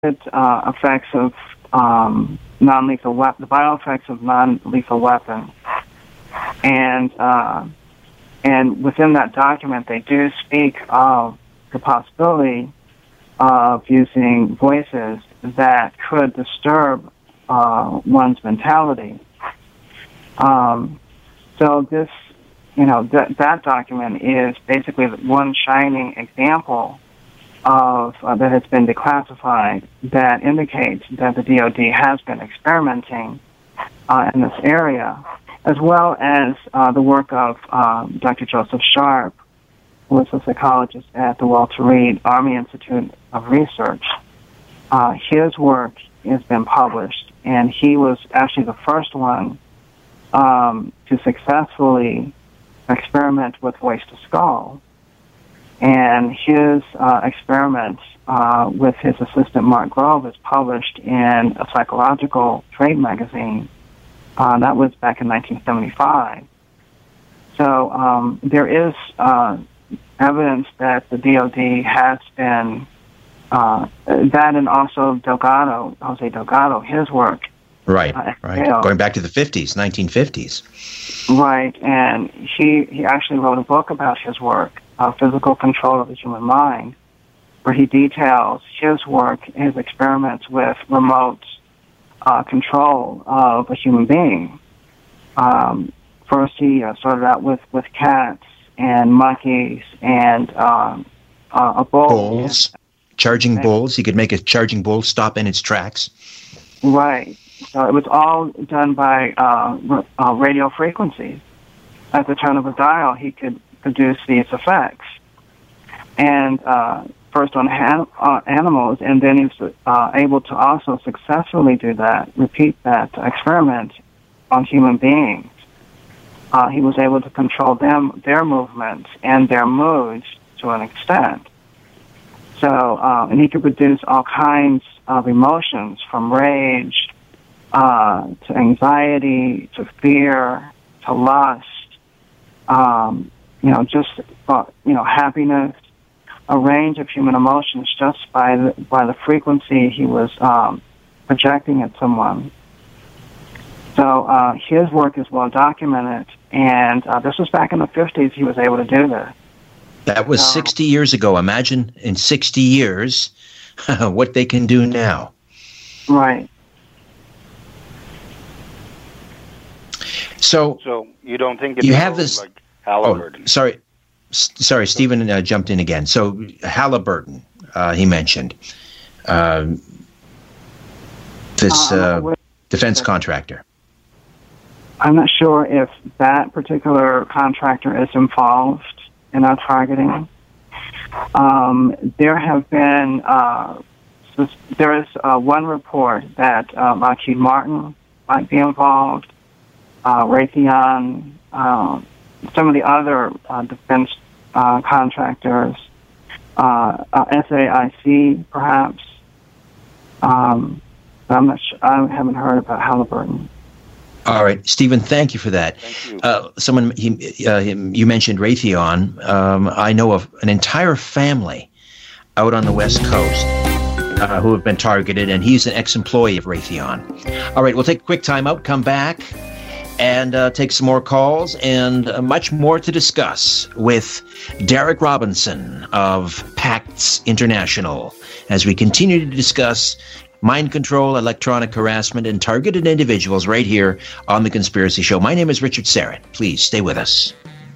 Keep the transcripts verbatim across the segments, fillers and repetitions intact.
uh, effects of um, non-lethal weapon, the bio-effects of non-lethal weapons, and uh, and within that document, they do speak of the possibility of using voices that could disturb uh, one's mentality. Um, so this, you know, th- that document is basically one shining example of uh, that has been declassified that indicates that the D O D has been experimenting uh, in this area, as well as uh, the work of um, Doctor Joseph Sharp, who is a psychologist at the Walter Reed Army Institute of Research. Uh, his work has been published, and he was actually the first one um, to successfully experiment with voice-to-skull. And his uh, experiment uh, with his assistant Mark Grove is published in a psychological trade magazine. Uh, that was back in nineteen seventy-five. So um, there is uh, evidence that the D O D has been, uh, that and also Delgado, Jose Delgado, his work. Right, uh, right. Going back to the fifties, nineteen fifties. Right, and he, he actually wrote a book about his work, uh, Physical Control of the Human Mind, where he details his work, his experiments with remote uh, control of a human being. Um, first, he uh, started out with, with cats and monkeys and um, uh, a bull. Bulls, charging and, bulls. He could make a charging bull stop in its tracks. Right. So it was all done by uh, uh, radio frequencies. At the turn of a dial, he could produce these effects. And uh, first on han- uh, animals, and then he was uh, able to also successfully do that, repeat that experiment on human beings. Uh, he was able to control them, their movements and their moods to an extent. So, uh, and he could produce all kinds of emotions, from rage uh, to anxiety to fear to lust, um, you know, just uh, you know, happiness, a range of human emotions just by the by the frequency he was um, projecting at someone. So uh, his work is well documented, and uh, this was back in the fifties. He was able to do this. That was um, sixty years ago. Imagine in sixty years what they can do now. Right. So, so you don't think it's you have this? Like Halliburton? Oh, sorry, S- sorry. Stephen uh, jumped in again. So Halliburton, uh, he mentioned uh, this uh, defense contractor. I'm not sure if that particular contractor is involved in our targeting. Um, there have been, uh, there is uh, one report that uh, Lockheed Martin might be involved, uh, Raytheon, uh, some of the other uh, defense uh, contractors, uh, uh, S A I C perhaps. Um, I'm not sure, I haven't heard about Halliburton. All right, Stephen, thank you for that. Thank you. Uh, someone, he, uh, you mentioned Raytheon. Um, I know of an entire family out on the West Coast uh, who have been targeted, and he's an ex-employee of Raytheon. All right, we'll take a quick time out, come back, and uh, take some more calls, and uh, much more to discuss with Derek Robinson of PACTS International as we continue to discuss mind control, electronic harassment, and targeted individuals right here on The Conspiracy Show. My name is Richard Syrett. Please stay with us.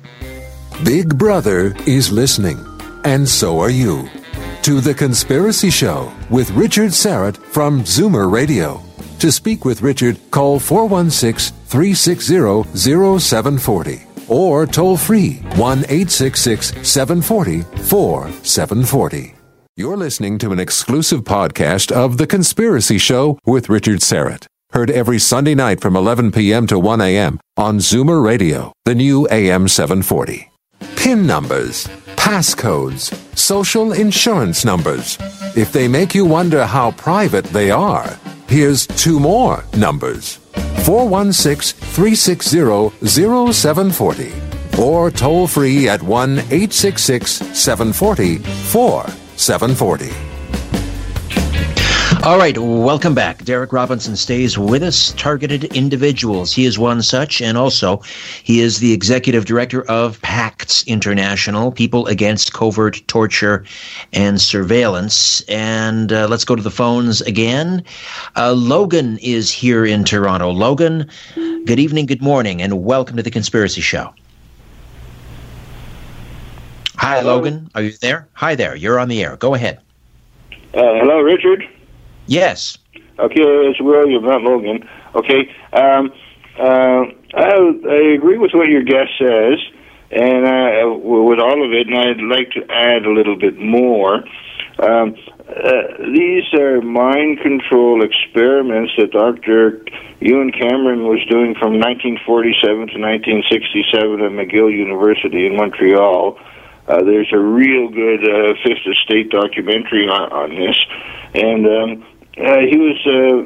Big Brother is listening, and so are you, to The Conspiracy Show with Richard Syrett from Zoomer Radio. To speak with Richard, call four one six, three six zero, zero seven four zero or toll free one eight six six, seven four zero, four seven four zero. You're listening to an exclusive podcast of The Conspiracy Show with Richard Syrett. Heard every Sunday night from eleven p.m. to one a.m. on Zoomer Radio, the new A M seven forty. PIN numbers, passcodes, social insurance numbers. If they make you wonder how private they are, here's two more numbers. four one six, three six zero, zero seven four zero or toll free at one eight six six, seven four zero, four seven four zero. All right, welcome back. Derek Robinson stays with us, Targeted Individuals. He is one such, and also he is the executive director of PACTS International, People Against Covert Torture and Surveillance. And uh, let's go to the phones again. Uh, Logan is here in Toronto. Logan, good evening, good morning, and welcome to The Conspiracy Show. Hi, hello. Logan. Are you there? Hi there. You're on the air. Go ahead. Uh, hello, Richard. Yes. Okay, it's William, not Logan. Okay, um, uh, I, I agree with what your guest says, and uh, with all of it, and I'd like to add a little bit more. Um, uh, these are mind control experiments that Doctor Ewan Cameron was doing from nineteen forty-seven to nineteen sixty-seven at McGill University in Montreal. Uh, there's a real good uh, Fifth Estate documentary on, on this, and um, uh, he was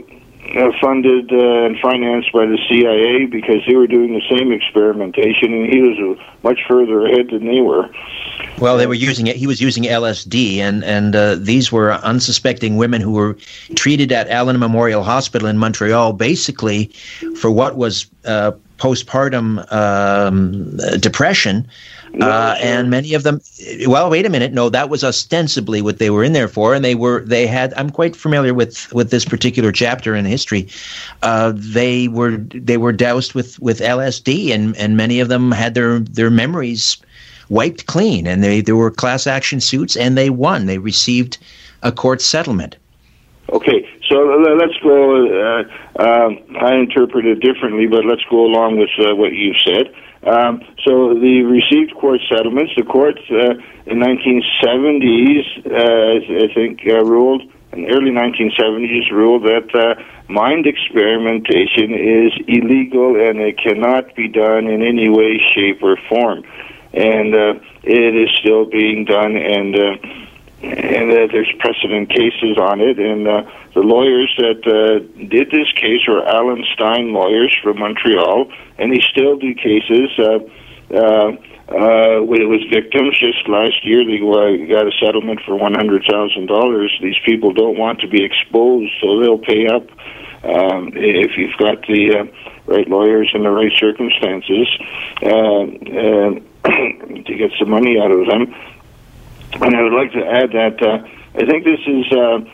uh, uh, funded uh, and financed by the C I A because they were doing the same experimentation, and he was uh, much further ahead than they were. Well, they were using it. He was using L S D, and and uh, these were unsuspecting women who were treated at Allen Memorial Hospital in Montreal, basically for what was uh, postpartum um, depression. Uh, and many of them, well, wait a minute. No, that was ostensibly what they were in there for. And they were, they had, I'm quite familiar with, with this particular chapter in history. Uh, they were, they were doused with, with L S D, and, and many of them had their, their memories wiped clean, and they, there were class action suits, and they won. They received a court settlement. Okay, so let's go, uh, um, I interpret it differently, but let's go along with uh, what you said. Um, so they received court settlements. The courts uh, in nineteen seventies, uh, I think, uh, ruled, in the early nineteen seventies, ruled that uh, mind experimentation is illegal and it cannot be done in any way, shape, or form. And uh, it is still being done, and uh, and uh, there's precedent cases on it. And uh, the lawyers that uh, did this case were Alan Stein lawyers from Montreal, and they still do cases uh, uh, uh, with victims. Just last year, they uh, got a settlement for one hundred thousand dollars. These people don't want to be exposed, so they'll pay up um, if you've got the uh, right lawyers and the right circumstances uh, uh, to get some money out of them. And I would like to add that uh, I think this is, uh, uh,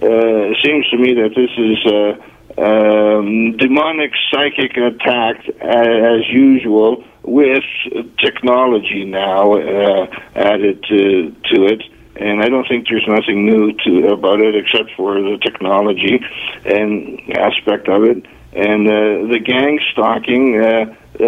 it seems to me that this is uh, um, demonic psychic attack as, as usual, with technology now uh, added to, to it. And I don't think there's nothing new to about it except for the technology and aspect of it. And uh, the gang stalking uh, uh,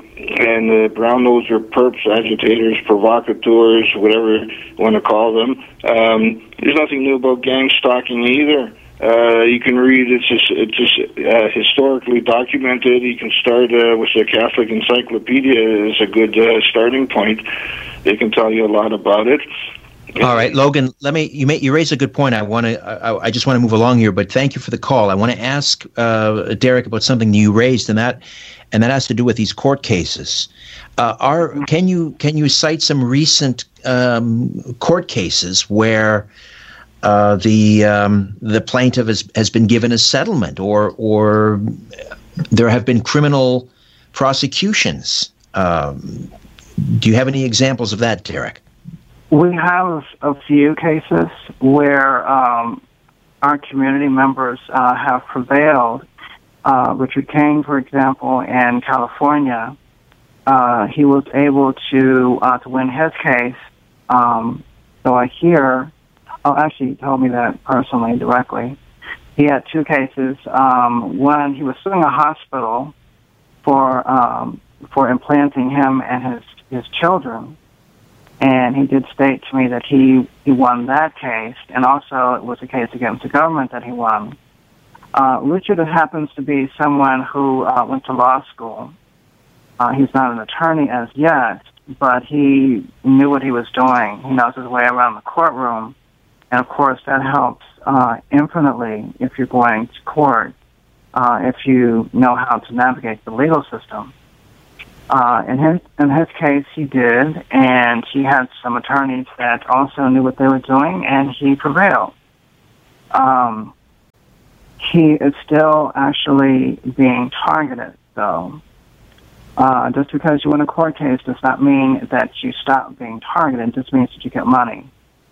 and the brown-noser perps, agitators, provocateurs, whatever you want to call them. Um, there's nothing new about gang stalking either. Uh, you can read, it's just, it's just uh, historically documented. You can start uh, with the Catholic Encyclopedia as a good uh, starting point. They can tell you a lot about it. All right, Logan, let me, you may, you raise a good point. I want to, I, I just want to move along here, but thank you for the call. I want to ask uh, Derek about something you raised, and that, and that has to do with these court cases. Uh, are, can you, can you cite some recent um, court cases where uh, the, um, the plaintiff has, has been given a settlement, or, or there have been criminal prosecutions? Um, do you have any examples of that, Derek? We have a few cases where um, our community members uh, have prevailed. Uh, Richard King, for example, in California, uh, he was able to uh, to win his case. Um, so I hear, oh, actually, he told me that personally, directly. He had two cases. Um, one, he was suing a hospital for um, for implanting him and his his children. And he did state to me that he, he won that case, and also it was a case against the government that he won. Uh, Richard happens to be someone who uh, went to law school. Uh, he's not an attorney as yet, but he knew what he was doing. He knows his way around the courtroom, and of course that helps uh, infinitely if you're going to court, uh, if you know how to navigate the legal system. Uh, in his in his case, he did, and he had some attorneys that also knew what they were doing, and he prevailed. Um, he is still actually being targeted, though. Uh, just because you win a court case does not mean that you stop being targeted. It just means that you get money.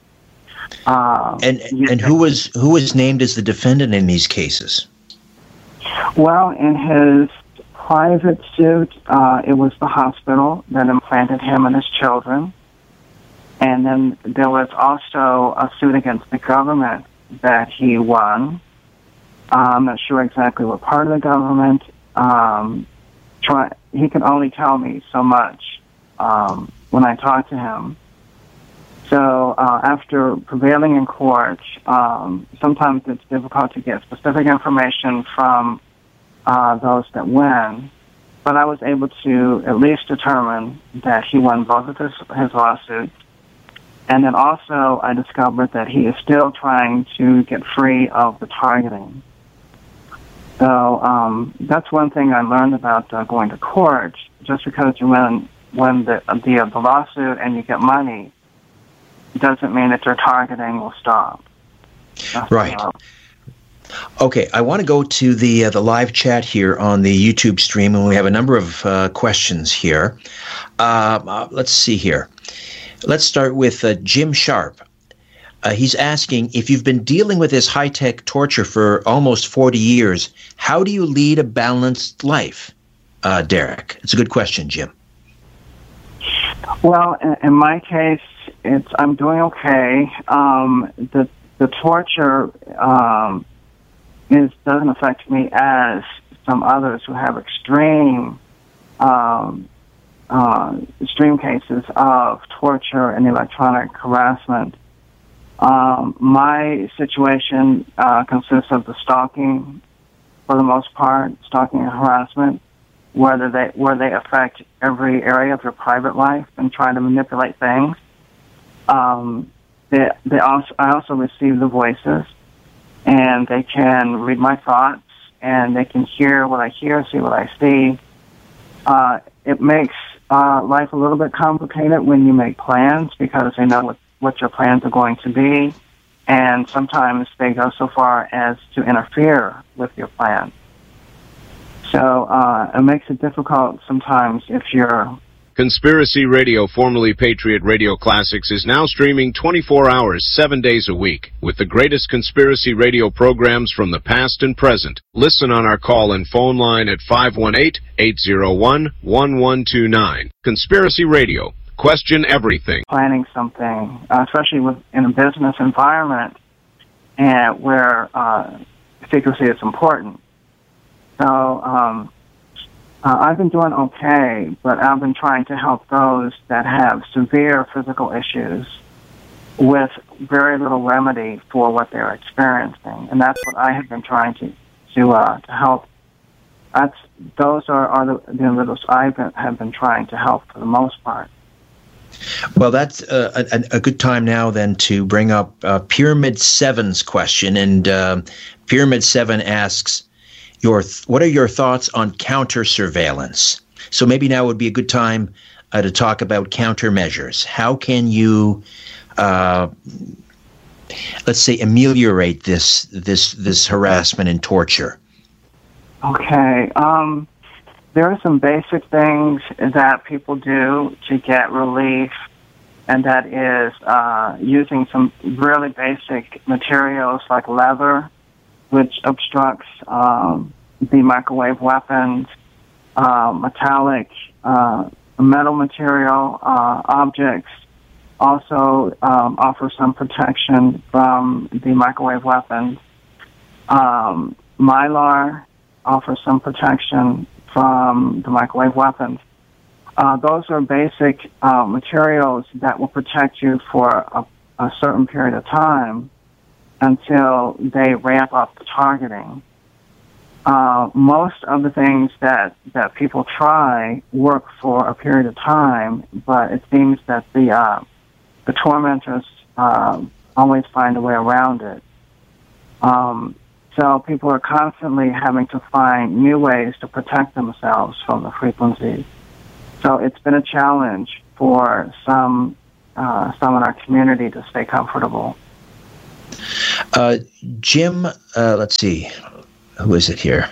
Uh, and and who was who was named as the defendant in these cases? Well, in his private suit, uh, it was the hospital that implanted him and his children. And then there was also a suit against the government that he won. Uh, I'm not sure exactly what part of the government. Um, try, he can only tell me so much um, when I talk to him. So uh, after prevailing in court, um, sometimes it's difficult to get specific information from uh, those that win. But I was able to at least determine that he won both of his, his lawsuits. And then also I discovered that he is still trying to get free of the targeting. So um, that's one thing I learned about uh, going to court. Just because you win, win the, the, the lawsuit and you get money doesn't mean that your targeting will stop. That's right. Okay, I want to go to the uh, the live chat here on the YouTube stream, and we have a number of uh, questions here. Uh, uh, let's see here. Let's start with uh, Jim Sharp. Uh, he's asking, if you've been dealing with this high-tech torture for almost forty years, how do you lead a balanced life, uh, Derek? It's a good question, Jim. Well, in, in my case, it's I'm doing okay. Um, the the torture um, is doesn't affect me as some others who have extreme um, uh, extreme cases of torture and electronic harassment. Um, my situation uh, consists of the stalking, for the most part, stalking and harassment, whether they where they affect every area of your private life and try to manipulate things. Um, they, they also, I also receive the voices, and they can read my thoughts, and they can hear what I hear, see what I see. Uh, it makes uh, life a little bit complicated when you make plans because they know what, what your plans are going to be, and sometimes they go so far as to interfere with your plans. So uh, it makes it difficult sometimes if you're... Conspiracy Radio, formerly Patriot Radio Classics, is now streaming twenty-four hours, seven days a week, with the greatest conspiracy radio programs from the past and present. Listen on our call and phone line at five one eight, eight zero one, one one two nine. Conspiracy Radio. Question everything. Planning something, uh, especially with, in a business environment and where uh, secrecy is important. So um, uh, I've been doing okay, but I've been trying to help those that have severe physical issues with very little remedy for what they're experiencing, and that's what I have been trying to to uh, to help. That's those are, are the, the individuals I have been trying to help for the most part. Well, that's uh, a, a good time now then to bring up uh, Pyramid seven's question, and uh, Pyramid seven asks, Your th- what are your thoughts on counter surveillance? So maybe now would be a good time uh, to talk about countermeasures. How can you, uh, let's say, ameliorate this this this harassment and torture? Okay, um, there are some basic things that people do to get relief, and that is uh, using some really basic materials like leather, which obstructs um, the microwave weapons, uh, metallic, uh, metal material, uh, objects also um, offer some protection from the microwave weapons. Um, Mylar offers some protection from the microwave weapons. Uh, those are basic uh, materials that will protect you for a, a certain period of time until they ramp up the targeting. Uh, most of the things that, that people try work for a period of time, but it seems that the uh, the tormentors uh, always find a way around it. Um, so people are constantly having to find new ways to protect themselves from the frequencies. So it's been a challenge for some uh, some in our community to stay comfortable. Uh, Jim, uh, let's see. who is it here?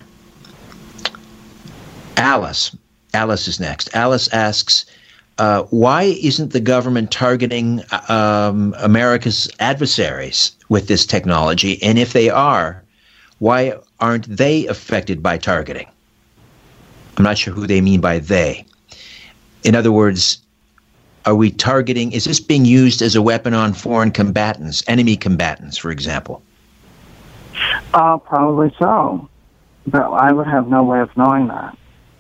Alice. Alice is next. Alice asks, uh, why isn't the government targeting um, America's adversaries with this technology? And if they are, why aren't they affected by targeting? I'm not sure who they mean by they. In other words, are we targeting, is this being used as a weapon on foreign combatants, enemy combatants, for example? Uh, probably so. But I would have no way of knowing that.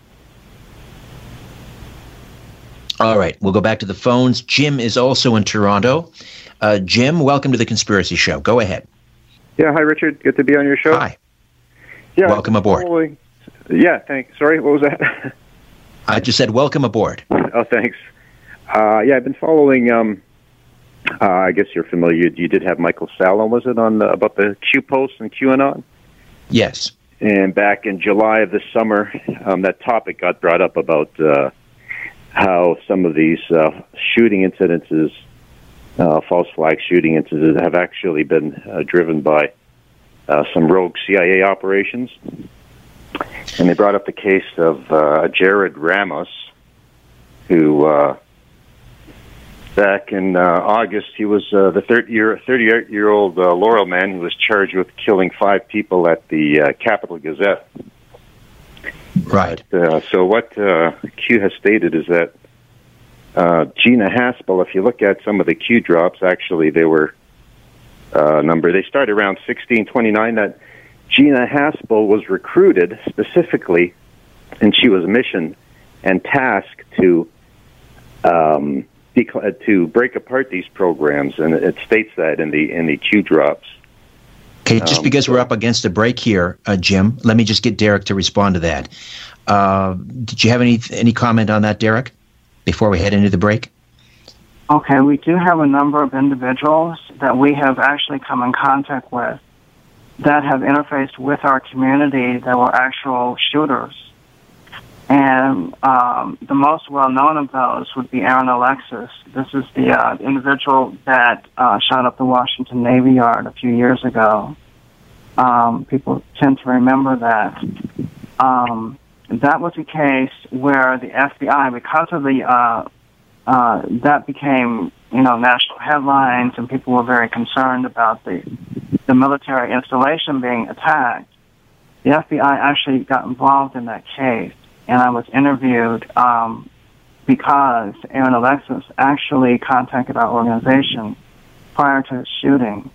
All right, we'll go back to the phones. Jim is also in Toronto. Uh, Jim, welcome to the Conspiracy Show. Go ahead. Yeah, hi, Richard. Good to be on your show. Hi. Yeah, welcome aboard. Following... Yeah, thanks. Sorry, what was that? I just said welcome aboard. Oh, thanks. Uh, yeah, I've been following, um, uh, I guess you're familiar, you, you did have Michael Salla, was it, on the, about the Q post and QAnon? Yes. And back in July of this summer, um, that topic got brought up about uh, how some of these uh, shooting incidences, uh, false flag shooting incidents, have actually been uh, driven by uh, some rogue C I A operations. And they brought up the case of uh, Jared Ramos, who... Uh, Back in uh, August, he was uh, the thirty-eight-year-old uh, Laurel man who was charged with killing five people at the uh, Capital Gazette. Right. But, uh, so what uh, Q has stated is that uh, Gina Haspel, if you look at some of the Q drops, actually they were uh, number. They start around sixteen twenty-nine. That Gina Haspel was recruited specifically, and she was missioned and tasked to. Um, to break apart these programs, and it states that in the in the Q drops. Okay, just um, because we're up against a break here, uh, Jim, let me just get Derek to respond to that. Uh, did you have any any comment on that, Derek, before we head into the break? Okay, we do have a number of individuals that we have actually come in contact with that have interfaced with our community that were actual shooters. And um, the most well-known of those would be Aaron Alexis. This is the uh, individual that uh, shot up the Washington Navy Yard a few years ago. Um, people tend to remember that. Um, that was a case where the F B I, because of the, uh, uh, that became, you know, national headlines, and people were very concerned about the, the military installation being attacked. The F B I actually got involved in that case. And I was interviewed um, because Aaron Alexis actually contacted our organization prior to his shooting.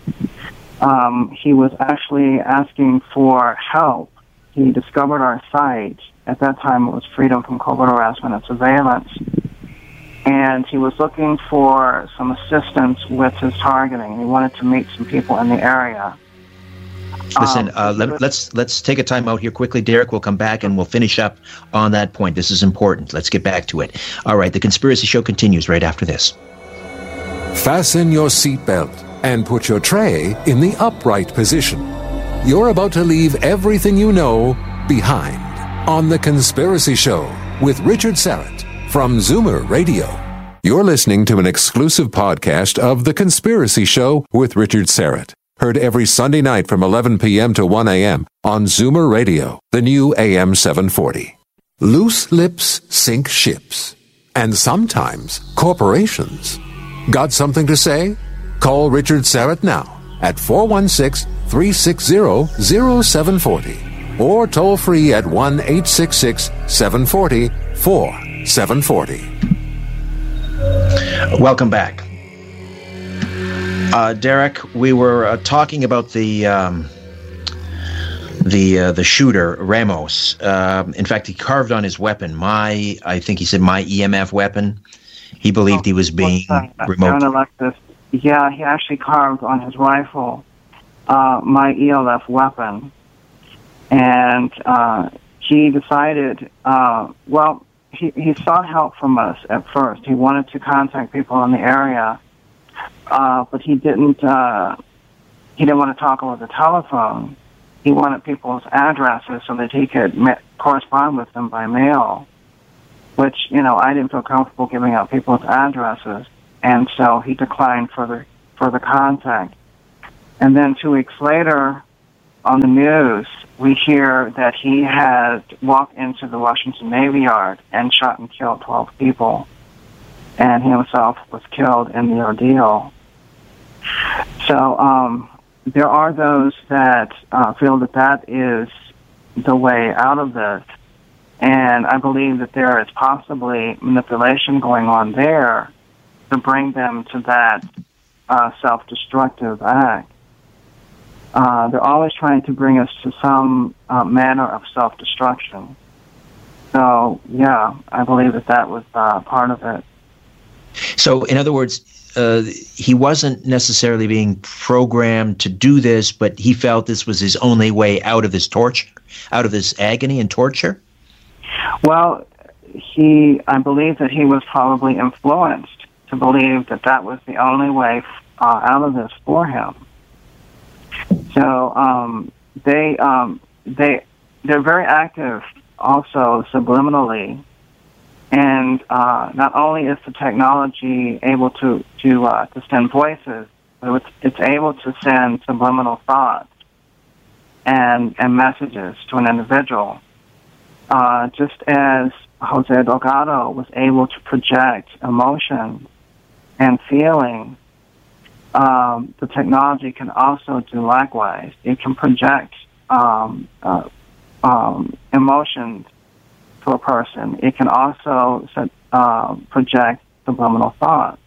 Um, he was actually asking for help. He discovered our site. At that time, it was Freedom from Covert Harassment and Surveillance. And he was looking for some assistance with his targeting. He wanted to meet some people in the area. Listen, uh, let, let's let's take a time out here quickly, Derek. We'll come back and we'll finish up on that point. This is important. Let's get back to it. All right, the Conspiracy Show continues right after this. Fasten your seatbelt and put your tray in the upright position. You're about to leave everything you know behind on the Conspiracy Show with Richard Syrett from Zoomer Radio. You're listening to an exclusive podcast of The Conspiracy Show with Richard Syrett. Heard every Sunday night from eleven p.m. to one a.m. on Zoomer Radio, the new A M seven forty. Loose lips sink ships. And sometimes corporations. Got something to say? Call Richard Syrett now at four one six, three six zero, zero seven four zero or toll free at one eight six six, seven four zero, four seven four zero. Welcome back. Uh, Derek, we were uh, talking about the um, the uh, the shooter Ramos. Uh, in fact, he carved on his weapon. My, I think he said my E M F weapon. He believed he was being remote. Aaron Alexis. Yeah, he actually carved on his rifle uh, my E L F weapon, and uh, he decided. Uh, well, he he sought help from us at first. He wanted to contact people in the area. Uh, but he didn't. Uh, he didn't want to talk over the telephone. He wanted people's addresses so that he could ma- correspond with them by mail. Which, you know, I didn't feel comfortable giving out people's addresses, and so he declined further further contact. And then two weeks later, on the news, we hear that he had walked into the Washington Navy Yard and shot and killed twelve people, and he himself was killed in the ordeal. So um, there are those that uh, feel that that is the way out of this, and I believe that there is possibly manipulation going on there to bring them to that uh, self-destructive act. Uh, they're always trying to bring us to some uh, manner of self-destruction. So, yeah, I believe that that was uh, part of it. So, in other words, uh, he wasn't necessarily being programmed to do this, but he felt this was his only way out of this torture, out of this agony and torture? Well, he, I believe that he was probably influenced to believe that that was the only way uh, out of this for him. So um, they um, they they're very active also subliminally, and uh, not only is the technology able to to uh, to send voices, but it's, it's able to send subliminal thoughts and and messages to an individual. Uh, just as Jose Delgado was able to project emotion and feeling, um, the technology can also do likewise. It can project um, uh, um, emotions to a person. It can also uh, project subliminal thoughts.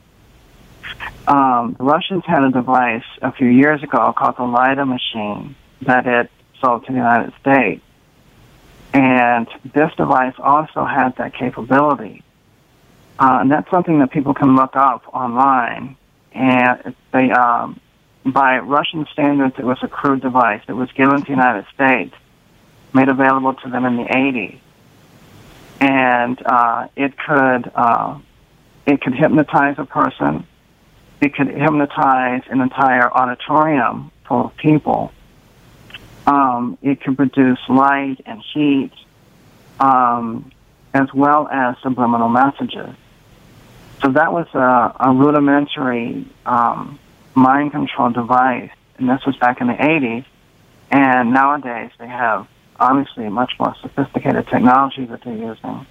Um, the Russians had a device a few years ago called the LIDAR machine that it sold to the United States. And this device also had that capability. Uh, and that's something that people can look up online. And they, um, by Russian standards, it was a crude device. It was given to the United States, made available to them in the eighties. And uh, it could uh, it could hypnotize a person. It could hypnotize an entire auditorium full of people. Um, it can produce light and heat, um, as well as subliminal messages. So that was a, a rudimentary um, mind control device, and this was back in the eighties. And nowadays they have obviously much more sophisticated technology that they're using.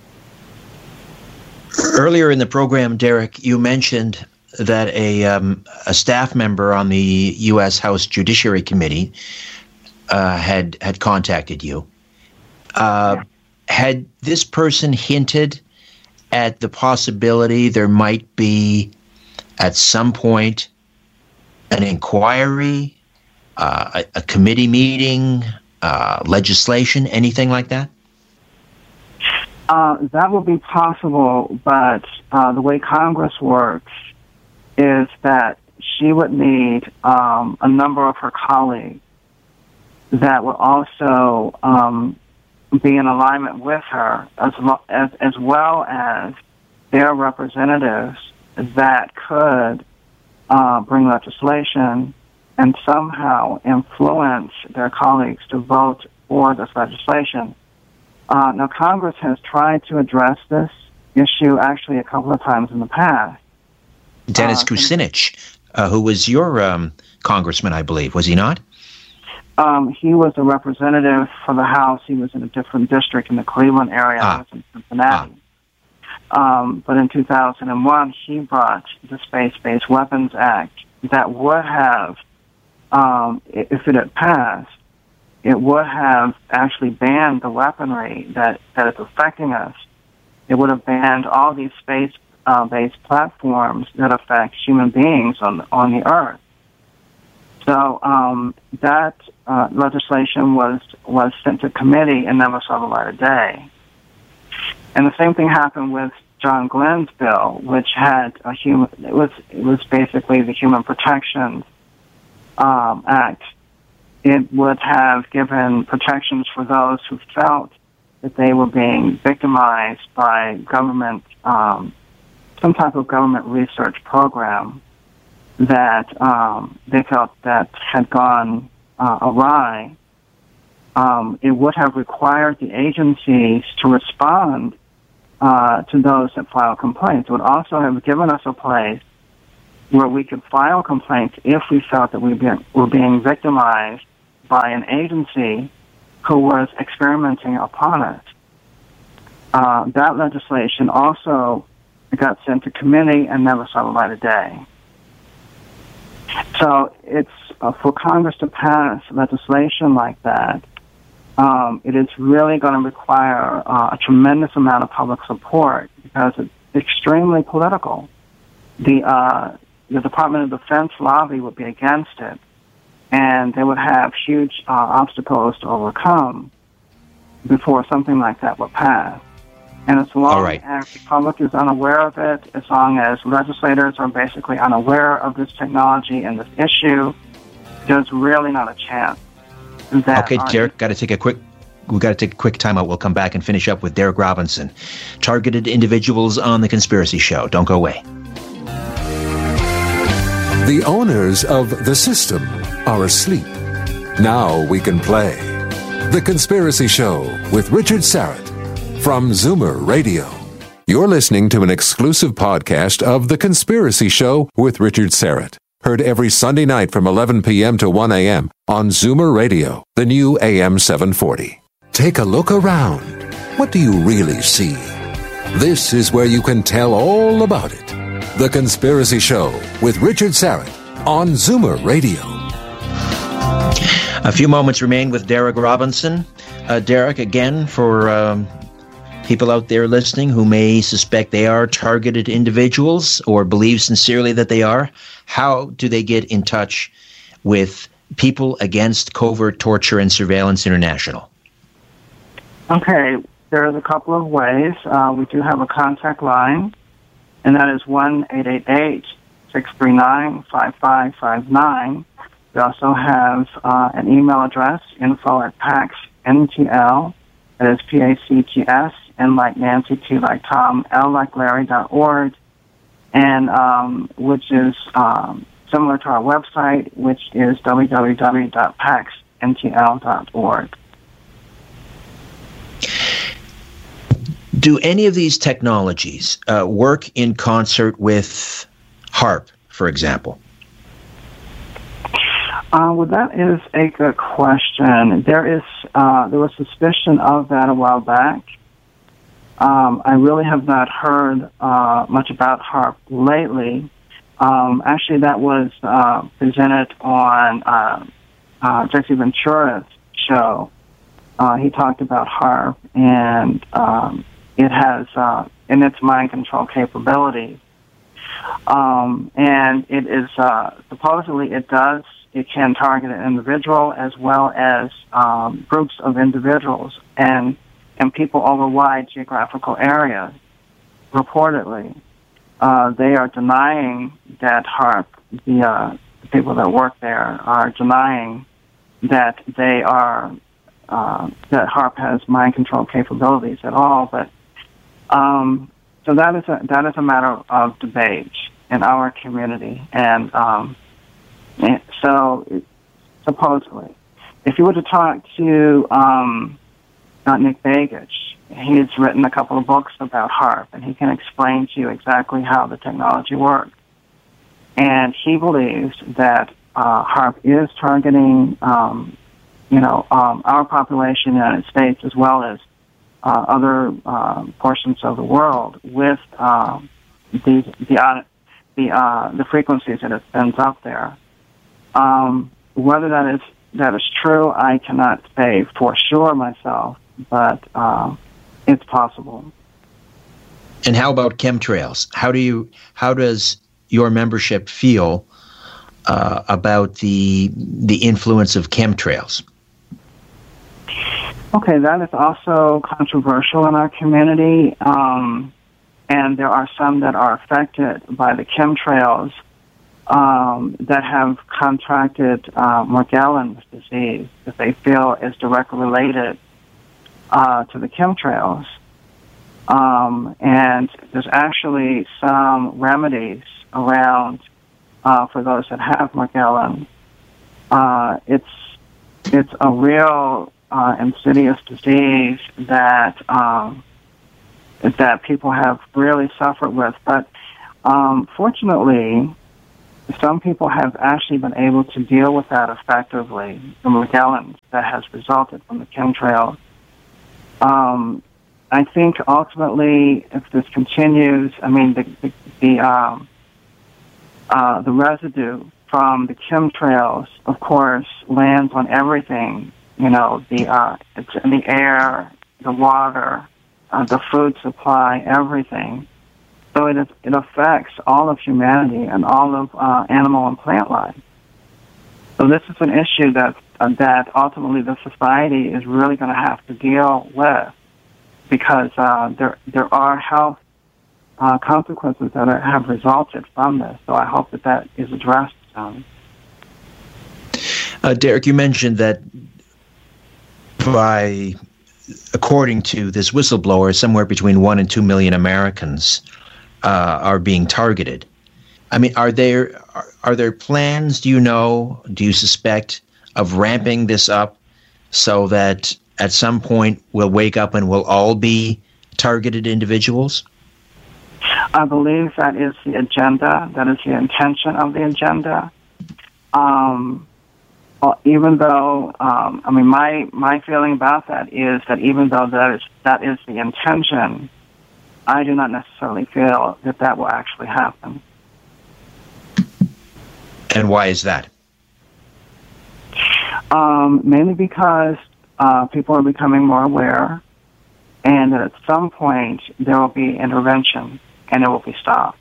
Earlier in the program, Derek, you mentioned that a um, a staff member on the U S House Judiciary Committee Uh, had had contacted you. Uh, yeah. Had this person hinted at the possibility there might be, at some point, an inquiry, uh, a, a committee meeting, uh, legislation, anything like that? Uh, that would be possible, but uh, the way Congress works is that she would need um, a number of her colleagues that would also um, be in alignment with her, as, lo- as as well as their representatives that could uh, bring legislation and somehow influence their colleagues to vote for this legislation. Uh, now, Congress has tried to address this issue actually a couple of times in the past. Dennis uh, Kucinich, uh, who was your um, congressman, I believe, was he not? Um, he was a representative for the House. He was in a different district in the Cleveland area. Ah. He was in Cincinnati. Ah. Um, but in two thousand one, he brought the Space-Based Weapons Act that would have, um, if it had passed, it would have actually banned the weaponry that, that is affecting us. It would have banned all these space-based uh, platforms that affect human beings on on the Earth. So um, that uh, legislation was was sent to committee and never saw the light of day. And the same thing happened with John Glenn's bill, which had a human. It was it was basically the Human Protection um, Act. It would have given protections for those who felt that they were being victimized by government, um, some type of government research program that um, they felt that had gone uh, awry. Um, it would have required the agencies to respond uh, to those that file complaints. It would also have given us a place where we could file complaints if we felt that we be, were being victimized by an agency who was experimenting upon it. Uh, that legislation also got sent to committee and never saw the light of day. So it's uh, for Congress to pass legislation like that, um, it is really going to require uh, a tremendous amount of public support because it's extremely political. The uh, the Department of Defense lobby would be against it, and they would have huge uh, obstacles to overcome before something like that would pass. And as long right. as the public is unaware of it, as long as legislators are basically unaware of this technology and this issue, there's really not a chance. That okay, Derek, got to take a quick. We got to take a quick time out. We'll come back and finish up with Derek Robinson, Targeted Individuals on The Conspiracy Show. Don't go away. The owners of the system are asleep. Now we can play The Conspiracy Show with Richard Syrett from Zoomer Radio. You're listening to an exclusive podcast of The Conspiracy Show with Richard Syrett. Heard every Sunday night from eleven p.m. to one a.m. on Zoomer Radio, the new A M seven forty. Take a look around. What do you really see? This is where you can tell all about it. The Conspiracy Show with Richard Syrett on Zoomer Radio. A few moments remain with Derek Robinson. Uh, Derek, again, for um, people out there listening who may suspect they are targeted individuals or believe sincerely that they are, how do they get in touch with People Against Covert Torture and Surveillance International? Okay, there's a couple of ways. Uh, we do have a contact line, and that is one eight eight eight, six three nine, five five five nine. We also have uh, an email address, info at pax N T L, that is P A C T S, N like Nancy, T like Tom, L like Larry dot org, and um, which is um, similar to our website, which is w w w dot pax N T L dot org. Do any of these technologies uh, work in concert with HAARP, for example? Uh, well, that is a good question. There is uh, there was suspicion of that a while back. Um, I really have not heard uh, much about HAARP lately. Um, actually, that was uh, presented on uh, uh, Jesse Ventura's show. Uh, he talked about HAARP, and um, it has uh, in its mind control capabilities. Um, and it is uh, supposedly it does it can target an individual as well as um, groups of individuals and and people over wide geographical areas. Reportedly, uh, they are denying that HAARP, the, uh, the people that work there are denying that they are uh, that HAARP has mind control capabilities at all. But um, so that is a that is a matter of debate in our community, and um, and so supposedly, if you were to talk to um, uh, Nick Begich, he's written a couple of books about HAARP, and he can explain to you exactly how the technology works. And he believes that uh, HAARP is targeting, um, you know, um, our population in the United States as well as uh, other uh, portions of the world with uh, the the uh, the uh, the frequencies that it sends up there. Um, whether that is that is true, I cannot say for sure myself, but uh, it's possible. And how about chemtrails? How do you how does your membership feel uh, about the the influence of chemtrails? Okay, that is also controversial in our community, um, and there are some that are affected by the chemtrails um, that have contracted uh, Morgellons disease that they feel is directly related uh, to the chemtrails. Um, and there's actually some remedies around uh, for those that have Morgellons. Uh, it's it's a real uh, insidious disease that um, that people have really suffered with. But um, fortunately, some people have actually been able to deal with that effectively, the Morgellons that has resulted from the chemtrails. Um, I think ultimately, if this continues, I mean, the the the, um, uh, the residue from the chemtrails, of course, lands on everything. You know, the uh, it's in the air, the water, uh, the food supply, everything. So it is, it affects all of humanity and all of uh, animal and plant life. So this is an issue that uh, that ultimately the society is really going to have to deal with, because uh, there there are health uh, consequences that are, have resulted from this. So I hope that that is addressed. Um, uh, Derek, you mentioned that by, according to this whistleblower, somewhere between one and two million Americans uh, are being targeted. I mean, are there are, are there plans? Do you know? Do you suspect of ramping this up so that at some point we'll wake up and we'll all be targeted individuals? I believe that is the agenda. That is the intention of the agenda. Um, well, even though, um, I mean, my my feeling about that is that even though that is that is the intention, I do not necessarily feel that that will actually happen. And why is that? Um, mainly because uh, people are becoming more aware, and that at some point there will be intervention, and it will be stopped.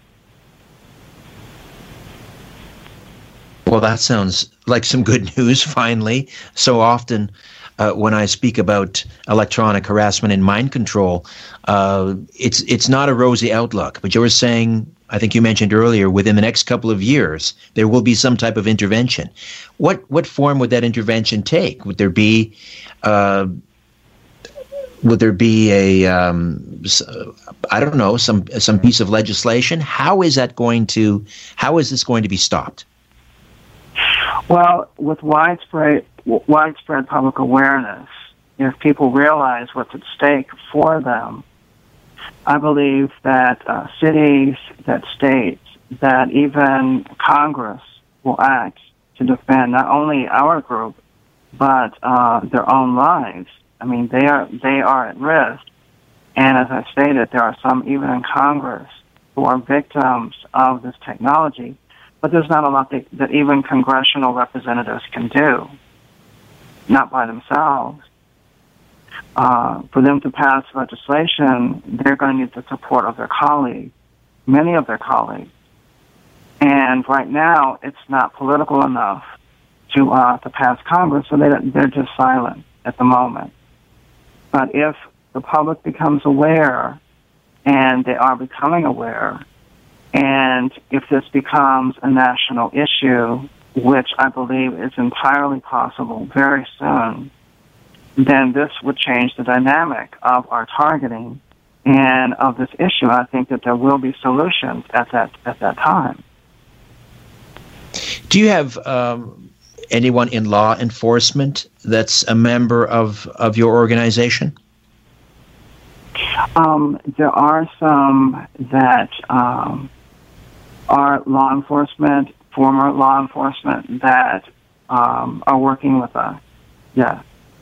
Well, that sounds like some good news, finally. So often uh, when I speak about electronic harassment and mind control, uh, it's it's not a rosy outlook. But you were saying, I think you mentioned earlier, within the next couple of years, there will be some type of intervention. What what form would that intervention take? Would there be uh, would there be a um, I don't know some some piece of legislation? How is that going to how is this going to be stopped? Well, with widespread widespread public awareness, if people realize what's at stake for them, I believe that uh, cities, that states, that even Congress will act to defend not only our group, but uh, their own lives. I mean, they are they are at risk. And as I stated, there are some even in Congress who are victims of this technology. But there's not a lot that, that even congressional representatives can do, not by themselves. Uh, for them to pass legislation, they're going to need the support of their colleagues, many of their colleagues. And right now, it's not political enough to uh, to pass Congress, so they, they're just silent at the moment. But if the public becomes aware, and they are becoming aware, and if this becomes a national issue, which I believe is entirely possible very soon, then this would change the dynamic of our targeting and of this issue. I think that there will be solutions at that at that time. Do you have um, anyone in law enforcement that's a member of, of your organization? Um, there are some that um, are law enforcement, former law enforcement, that um, are working with us. Yes.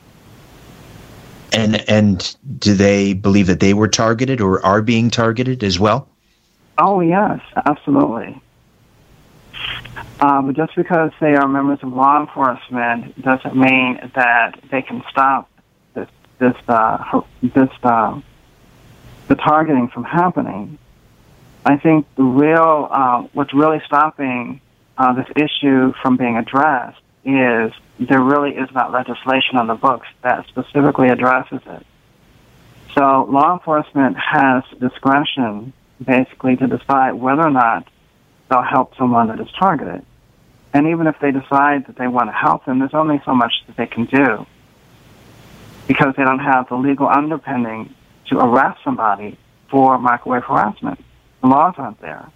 And and do they believe that they were targeted or are being targeted as well? Oh, yes, absolutely. Uh, but just because they are members of law enforcement doesn't mean that they can stop this this uh, this uh, the targeting from happening. I think the real uh, what's really stopping uh, this issue from being addressed is there really is not legislation on the books that specifically addresses it. So law enforcement has discretion, basically, to decide whether or not they'll help someone that is targeted. And even if they decide that they want to help them, there's only so much that they can do, because they don't have the legal underpinning to arrest somebody for microwave harassment. The laws aren't there.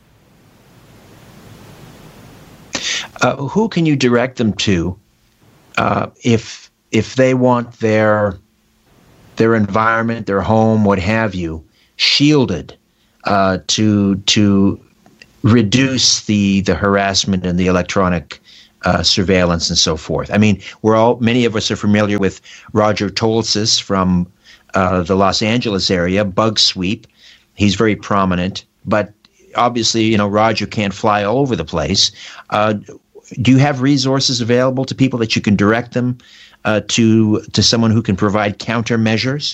Uh, who can you direct them to uh, if if they want their their environment, their home, what have you, shielded uh, to to reduce the the harassment and the electronic uh, surveillance and so forth. I mean, we're all many of us are familiar with Roger Tolsis from uh, the Los Angeles area, Bug Sweep. He's very prominent, but obviously, you know, Roger can't fly all over the place. Uh, do you have resources available to people that you can direct them uh, to to someone who can provide countermeasures?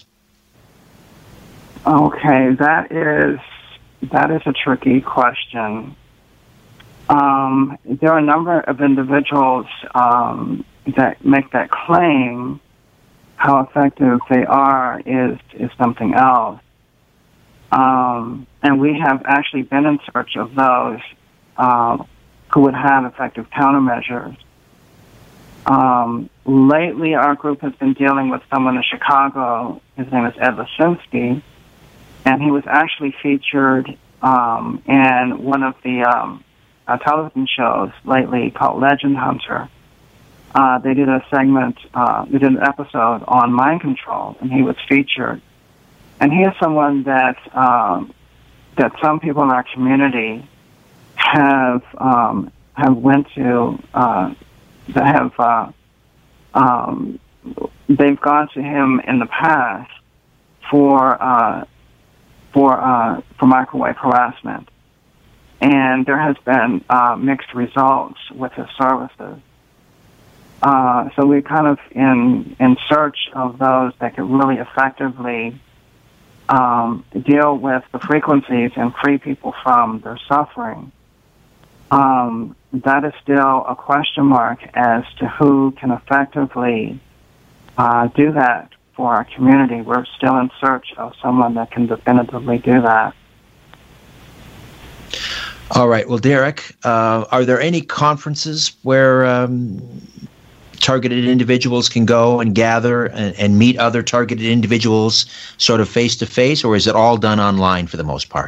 Okay, that is that is a tricky question. Um, there are a number of individuals um, that make that claim. How effective they are is is something else. Um, and we have actually been in search of those uh, who would have effective countermeasures. Um, lately, our group has been dealing with someone in Chicago. His name is Ed Lasinski, and he was actually featured um, in one of the um, uh, television shows lately called Legend Hunter. Uh, they did a segment, uh, they did an episode on mind control, and he was featured. And he is someone that um, that some people in our community have um, have went to uh, that have uh, um, they've gone to him in the past for uh, for uh, for microwave harassment, and there has been uh, mixed results with his services. Uh, so we're kind of in in search of those that could really effectively Um, deal with the frequencies and free people from their suffering. Um, that is still a question mark as to who can effectively uh, do that for our community. We're still in search of someone that can definitively do that. All right. Well, Derek, uh, are there any conferences where um, targeted individuals can go and gather and, and meet other targeted individuals sort of face-to-face, or is it all done online for the most part?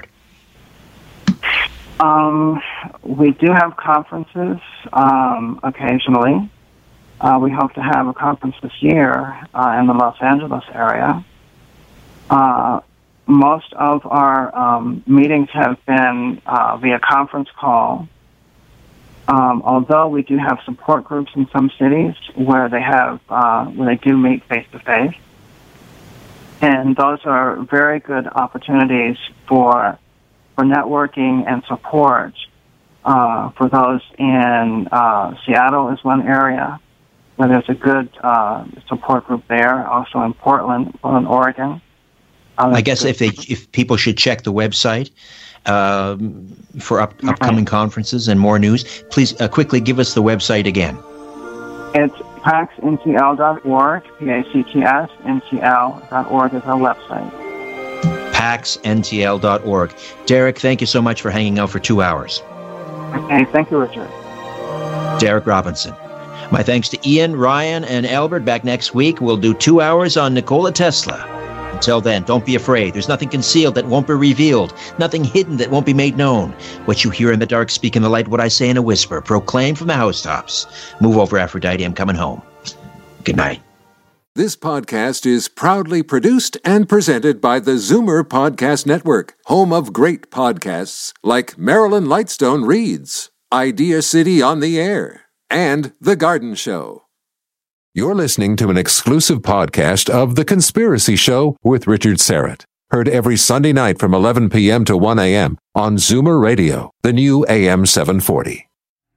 Um, we do have conferences um, occasionally. Uh, we hope to have a conference this year uh, in the Los Angeles area. Uh, most of our um, meetings have been uh, via conference call. Um, although we do have support groups in some cities where they have uh, where they do meet face to face, and those are very good opportunities for for networking and support. Uh, for those in uh, Seattle is one area where there's a good uh, support group there. Also in Portland, Portland, Oregon. Uh, I guess if they if people should check the website. Um, for up, upcoming conferences and more news, please uh, quickly give us the website again. It's pax n t l dot org, P A C T S N T L dot org is our website. pax n t l dot org. Derek, thank you so much for hanging out for two hours. Okay, thank you, Richard. Derek Robinson. My thanks to Ian, Ryan, and Albert. Back next week, we'll do two hours on Nikola Tesla. Until then, don't be afraid. There's nothing concealed that won't be revealed, nothing hidden that won't be made known. What you hear in the dark, speak in the light, what I say in a whisper, proclaim from the housetops. Move over, Aphrodite, I'm coming home. Good night. This podcast is proudly produced and presented by the Zoomer Podcast Network, home of great podcasts like Marilyn Lightstone Reads, Idea City on the Air, and The Garden Show. You're listening to an exclusive podcast of The Conspiracy Show with Richard Serrett. Heard every Sunday night from eleven p.m. to one a.m. on Zoomer Radio, the new A M seven forty.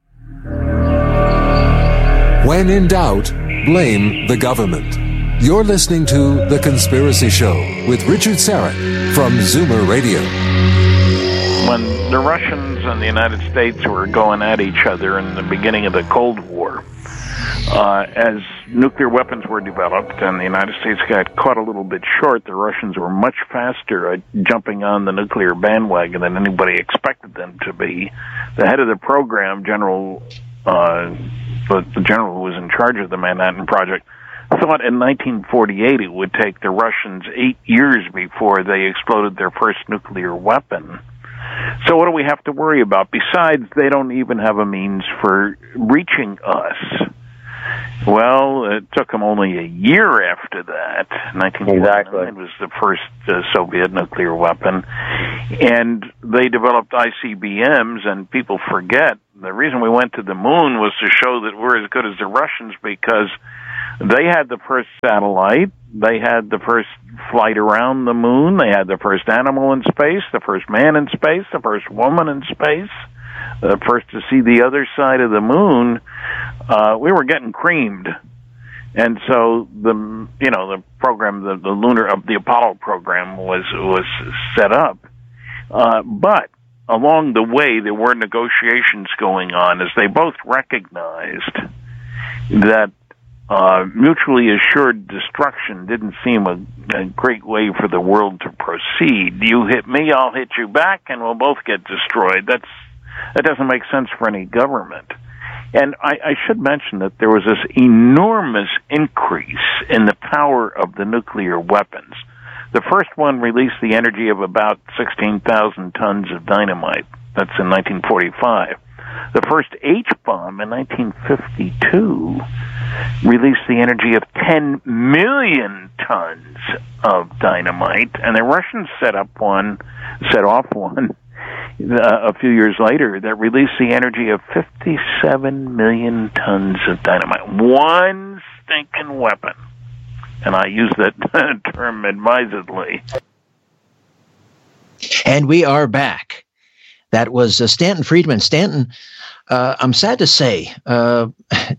When in doubt, blame the government. You're listening to The Conspiracy Show with Richard Serrett from Zoomer Radio. When the Russians and the United States were going at each other in the beginning of the Cold War, Uh, as nuclear weapons were developed and the United States got caught a little bit short, the Russians were much faster at jumping on the nuclear bandwagon than anybody expected them to be. The head of the program, General, uh, the, the general who was in charge of the Manhattan Project, thought in nineteen forty-eight it would take the Russians eight years before they exploded their first nuclear weapon. So what do we have to worry about? Besides, they don't even have a means for reaching us. Well, it took them only a year after that. nineteen forty-nine Exactly. was the first uh, Soviet nuclear weapon. And they developed I C B Ms, and people forget the reason we went to the moon was to show that we're as good as the Russians, because they had the first satellite, they had the first flight around the moon, they had the first animal in space, the first man in space, the first woman in space, the first to see the other side of the moon. Uh, we were getting creamed. And so the, you know, the program, the, the lunar, uh, the Apollo program was, was set up. Uh, but along the way, there were negotiations going on as they both recognized that uh, mutually assured destruction didn't seem a, a great way for the world to proceed. You hit me, I'll hit you back, and we'll both get destroyed. That's, that doesn't make sense for any government. And I, I should mention that there was this enormous increase in the power of the nuclear weapons. The first one released the energy of about sixteen thousand tons of dynamite. That's in nineteen forty-five. The first H-bomb in nineteen fifty-two released the energy of ten million tons of dynamite, and the Russians set up one, set off one uh, a few years later that released the energy of fifty-seven million tons of dynamite. One stinking weapon. And I use that term advisedly. And we are back. That was uh, Stanton Friedman. Stanton, uh, I'm sad to say, uh, I,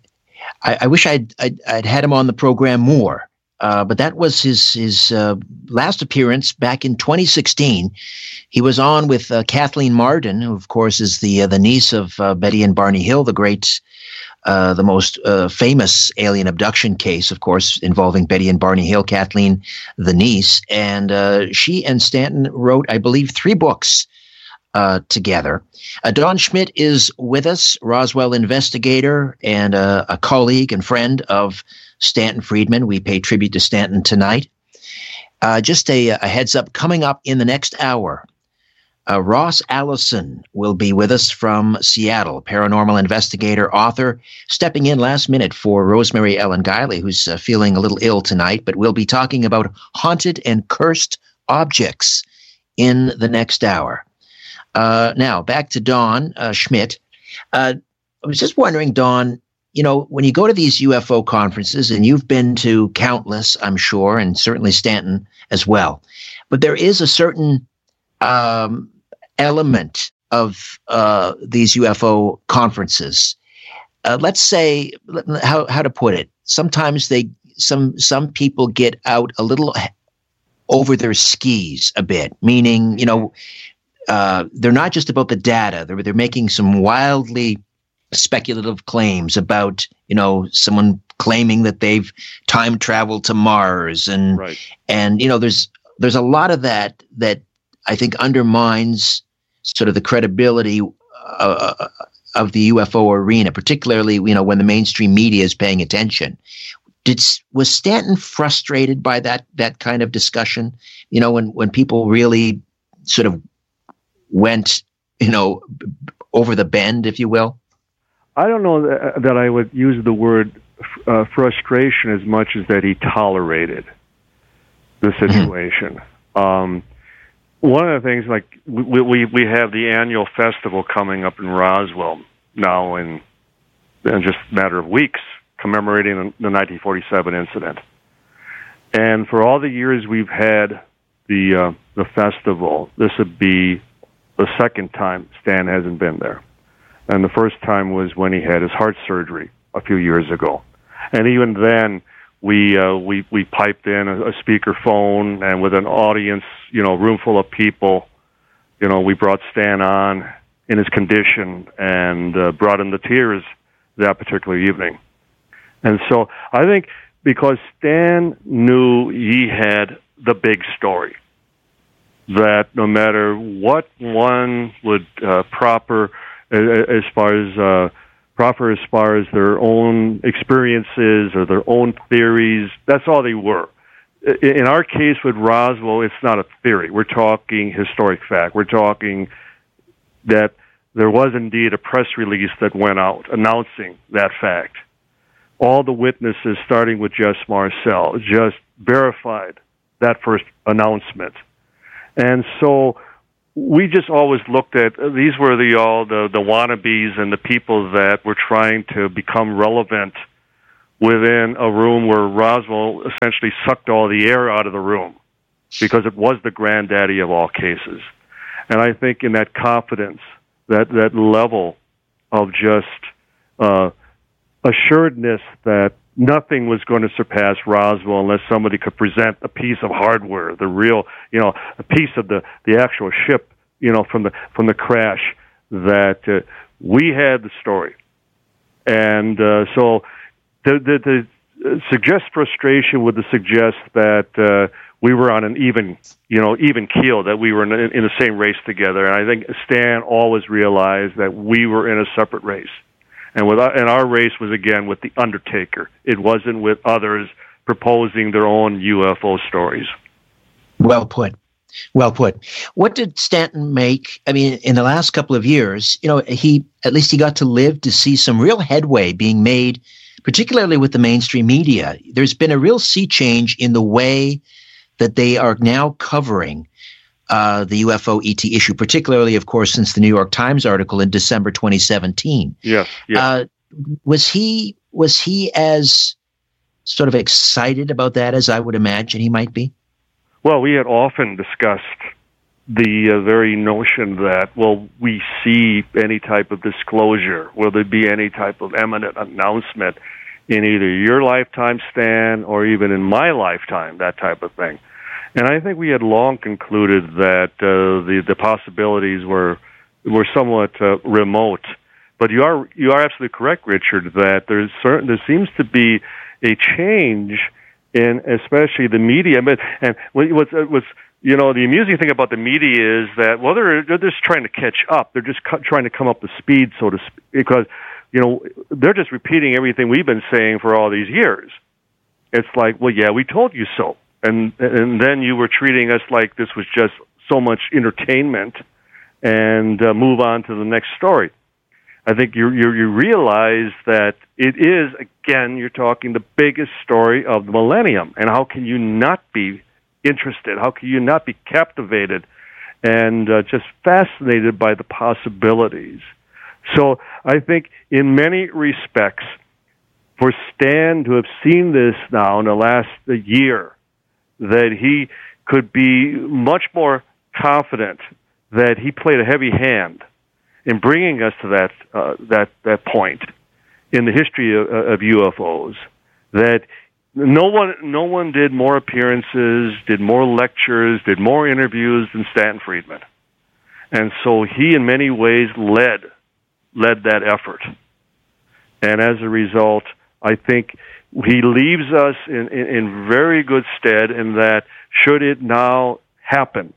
I wish I'd, I'd, I'd had him on the program more, uh, but that was his his uh, last appearance back in twenty sixteen. He was on with uh, Kathleen Marden, who, of course, is the uh, the niece of uh, Betty and Barney Hill, the great Uh, the most uh, famous alien abduction case, of course, involving Betty and Barney Hill, Kathleen, the niece. And uh, she and Stanton wrote, I believe, three books uh, together. Uh, Don Schmidt is with us, Roswell investigator and uh, a colleague and friend of Stanton Friedman. We pay tribute to Stanton tonight. Uh, just a, a heads up, coming up in the next hour, Uh, Ross Allison will be with us from Seattle, paranormal investigator, author, stepping in last minute for Rosemary Ellen Guiley, who's uh, feeling a little ill tonight, but we'll be talking about haunted and cursed objects in the next hour. Uh, now, back to Don uh, Schmidt. Uh, I was just wondering, Don, you know, when you go to these U F O conferences, and you've been to countless, I'm sure, and certainly Stanton as well, but there is a certain Um, element of uh, these U F O conferences. Uh, let's say, how how to put it. Sometimes they some some people get out a little over their skis a bit. Meaning, you know, uh, they're not just about the data. They're they're making some wildly speculative claims about, you know, someone claiming that they've time traveled to Mars, and right. and you know, there's there's a lot of that that I think undermines sort of the credibility uh, of the U F O arena, particularly, you know, when the mainstream media is paying attention. Did was Stanton frustrated by that that kind of discussion? You know, when when people really sort of went, you know, over the bend, if you will. I don't know that, that I would use the word uh, frustration as much as that he tolerated the situation. Mm-hmm. Um, One of the things, like, we, we we have the annual festival coming up in Roswell now in, in just a matter of weeks, commemorating the nineteen forty-seven incident. And for all the years we've had the uh, the festival, this would be the second time Stan hasn't been there. And the first time was when he had his heart surgery a few years ago. And even then, We uh, we we piped in a, a speakerphone, and with an audience, you know, room full of people, you know, we brought Stan on in his condition and uh, brought him to tears that particular evening. And so I think because Stan knew he had the big story, that no matter what one would uh, proper as far as uh, proper as far as their own experiences or their own theories, that's all they were. In our case with Roswell, it's not a theory. We're talking historic fact. We're talking that there was indeed a press release that went out announcing that fact. all the witnesses, starting with Jess Marcel, just verified that first announcement. And so we just always looked at, these were the all the, the wannabes and the people that were trying to become relevant within a room where Roswell essentially sucked all the air out of the room, because it was the granddaddy of all cases. And I think in that confidence, that, that level of just uh, assuredness that nothing was going to surpass Roswell unless somebody could present a piece of hardware, the real, you know, a piece of the, the actual ship, you know, from the from the crash, that uh, we had the story. And uh, so the, the, the suggest frustration would suggest that uh, we were on an even, you know, even keel, that we were in, in the same race together. And I think Stan always realized that we were in a separate race. And with our, and our race was, again, with the Undertaker. It wasn't with others proposing their own U F O stories. Well put. Well put. What did Stanton make? I mean, in the last couple of years, you know, he at least he got to live to see some real headway being made, particularly with the mainstream media. There's been a real sea change in the way that they are now covering Uh, the U F O E T issue, particularly, of course, since the New York Times article in December twenty seventeen. Yes, yes. Uh, was he was he as sort of excited about that as I would imagine he might be? Well, we had often discussed the uh, very notion that, well, we see any type of disclosure, will there be any type of eminent announcement in either your lifetime, Stan, or even in my lifetime, that type of thing. And I think we had long concluded that uh, the the possibilities were were somewhat uh, remote. But you are you are absolutely correct, Richard, that there's certain there seems to be a change in especially the media. But and what's what's you know the amusing thing about the media is that, well, they're they're just trying to catch up. They're just cu- trying to come up to speed, so to speak, because you know they're just repeating everything we've been saying for all these years. It's like, well, yeah, we told you so. And and then you were treating us like this was just so much entertainment, and uh, move on to the next story. I think you you you realize that it is, again, you're talking the biggest story of the millennium, and how can you not be interested? How can you not be captivated and uh, just fascinated by the possibilities? So I think in many respects, for Stan to have seen this now in the last year, that he could be much more confident that he played a heavy hand in bringing us to that uh, that that point in the history of, of U F Os. That no one no one did more appearances, did more lectures, did more interviews than Stanton Friedman, and so he, in many ways, led led that effort. And as a result, I think he leaves us in, in, in very good stead in that, should it now happen,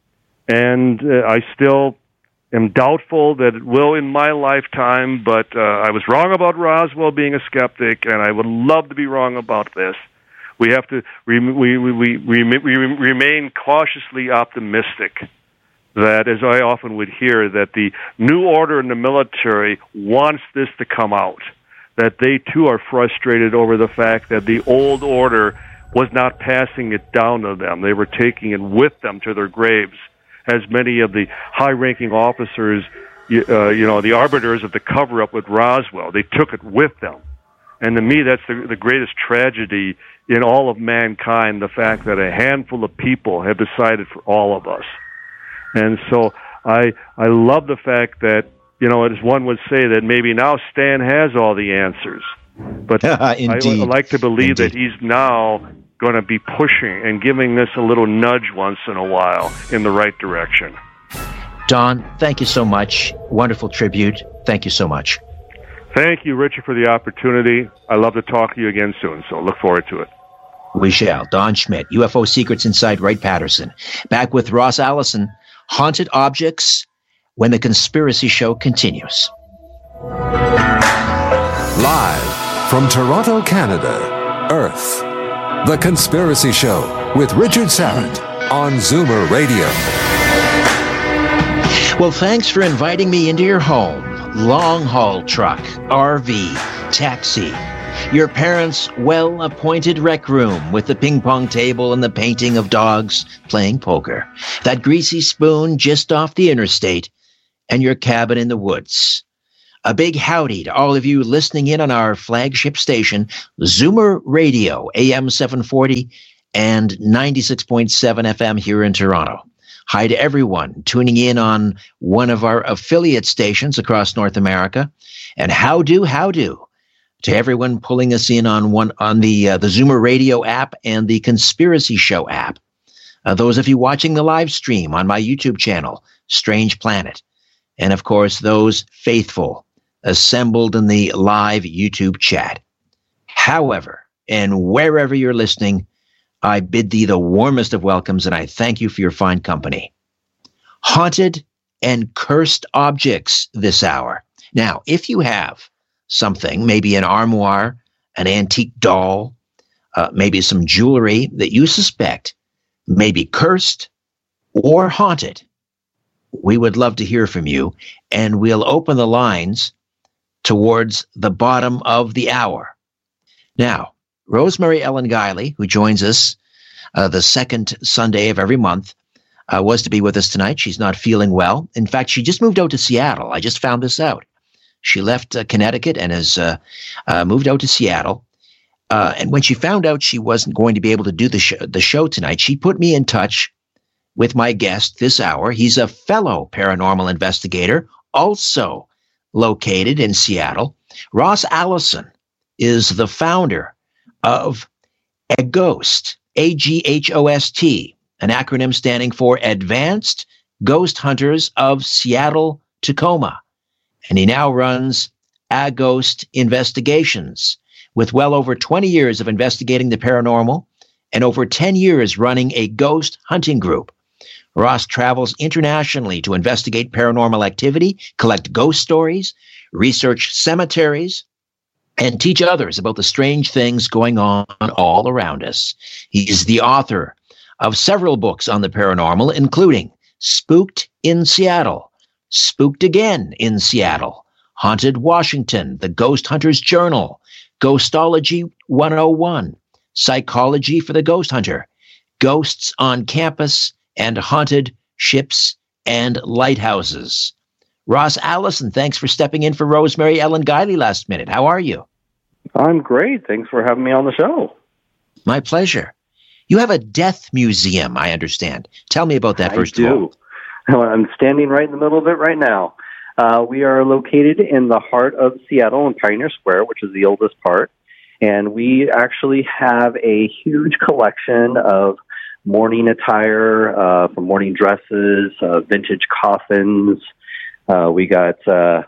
and uh, I still am doubtful that it will in my lifetime, but uh, I was wrong about Roswell being a skeptic, and I would love to be wrong about this. We have to re- we, we, we, we, we remain cautiously optimistic that, as I often would hear, that the new order in the military wants this to come out, that they too are frustrated over the fact that the old order was not passing it down to them. They were taking it with them to their graves, as many of the high-ranking officers, uh, you know, the arbiters of the cover-up with Roswell, they took it with them. And to me, that's the, the greatest tragedy in all of mankind, the fact that a handful of people have decided for all of us. And so I I love the fact that, you know, as one would say, that maybe now Stan has all the answers. But I would like to believe Indeed. that he's now going to be pushing and giving this a little nudge once in a while in the right direction. Don, thank you so much. Wonderful tribute. Thank you so much. Thank you, Richard, for the opportunity. I love to talk to you again soon, so look forward to it. We shall. Don Schmitt, U F O Secrets Inside Wright-Patterson. Back with Ross Allison, Haunted Objects, when the Conspiracy Show continues. Live from Toronto, Canada, Earth, The Conspiracy Show with Richard Syrett on Zoomer Radio. Well, thanks for inviting me into your home. Long-haul truck, R V, taxi. Your parents' well-appointed rec room with the ping pong table and the painting of dogs playing poker. That greasy spoon just off the interstate and your cabin in the woods. A big howdy to all of you listening in on our flagship station, Zoomer Radio, A M seven forty and ninety-six point seven F M here in Toronto. Hi to everyone tuning in on one of our affiliate stations across North America. And how do, how do to everyone pulling us in on one on the uh, the Zoomer Radio app and the Conspiracy Show app. Uh, those of you watching the live stream on my YouTube channel, Strange Planet. And of course, those faithful assembled in the live YouTube chat. However, and wherever you're listening, I bid thee the warmest of welcomes, and I thank you for your fine company. Haunted and cursed objects this hour. Now, if you have something, maybe an armoire, an antique doll, uh, maybe some jewelry that you suspect may be cursed or haunted, we would love to hear from you, and we'll open the lines towards the bottom of the hour. Now, Rosemary Ellen Guiley, who joins us uh, the second Sunday of every month, uh, was to be with us tonight. She's not feeling well. In fact, she just moved out to Seattle. I just found this out. She left uh, Connecticut and has uh, uh, moved out to Seattle. Uh, and when she found out she wasn't going to be able to do the, sh- the show tonight, she put me in touch with my guest this hour. He's a fellow paranormal investigator, also located in Seattle. Ross Allison is the founder of AGHOST, A G H O S T, an acronym standing for Advanced Ghost Hunters of Seattle, Tacoma. And he now runs AGHOST Investigations, with well over twenty years of investigating the paranormal and over ten years running a ghost hunting group. Ross travels internationally to investigate paranormal activity, collect ghost stories, research cemeteries, and teach others about the strange things going on all around us. He's the author of several books on the paranormal, including Spooked in Seattle, Spooked Again in Seattle, Haunted Washington, The Ghost Hunter's Journal, Ghostology one oh one, Psychology for the Ghost Hunter, Ghosts on Campus, and Haunted Ships and Lighthouses. Ross Allison, thanks for stepping in for Rosemary Ellen Guiley last minute. How are you? I'm great. Thanks for having me on the show. My pleasure. You have a death museum, I understand. Tell me about that first I do. of all. I'm standing right in the middle of it right now. Uh, we are located in the heart of Seattle in Pioneer Square, which is the oldest part. And we actually have a huge collection of morning attire, uh, from morning dresses, uh, vintage coffins. Uh, we got uh,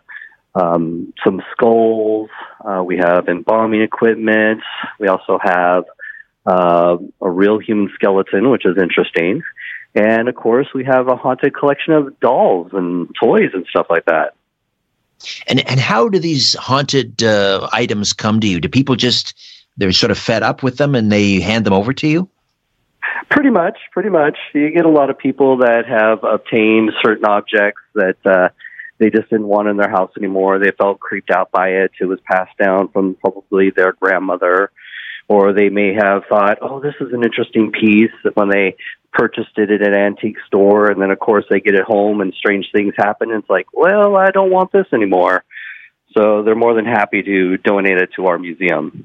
um, some skulls. Uh, we have embalming equipment. We also have uh, a real human skeleton, which is interesting. And, of course, we have a haunted collection of dolls and toys and stuff like that. And and how do these haunted uh, items come to you? Do people just, they're sort of fed up with them and they hand them over to you? Pretty much, pretty much. You get a lot of people that have obtained certain objects that uh, they just didn't want in their house anymore. They felt creeped out by it. It was passed down from probably their grandmother. Or they may have thought, oh, this is an interesting piece when they purchased it at an antique store. And then, of course, they get it home and strange things happen. And it's like, well, I don't want this anymore. So they're more than happy to donate it to our museum.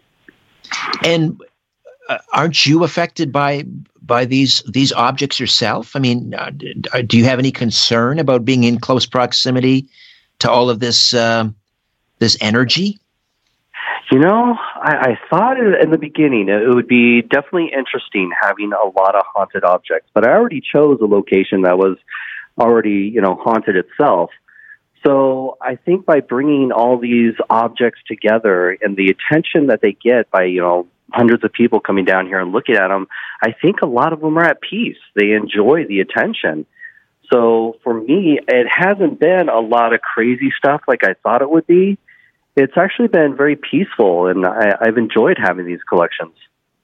And uh, aren't you affected by by these these objects yourself? I mean, uh, do you have any concern about being in close proximity to all of this uh, this energy? You know, I, I thought in the beginning it would be definitely interesting having a lot of haunted objects, but I already chose a location that was already, you know, haunted itself. So I think by bringing all these objects together and the attention that they get by, you know, hundreds of people coming down here and looking at them, I think a lot of them are at peace. They enjoy the attention. So for me, it hasn't been a lot of crazy stuff like I thought it would be. It's actually been very peaceful, and I, I've enjoyed having these collections.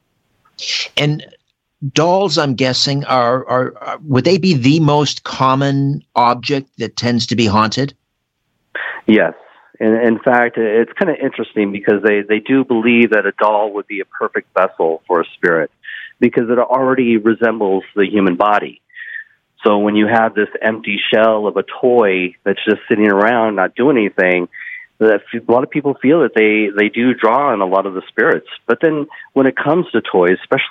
And dolls, I'm guessing, are, are, are would they be the most common object that tends to be haunted? Yes, And in fact, it's kind of interesting because they, they do believe that a doll would be a perfect vessel for a spirit because it already resembles the human body. So when you have this empty shell of a toy that's just sitting around, not doing anything, that a lot of people feel that they, they do draw on a lot of the spirits. But then when it comes to toys, especially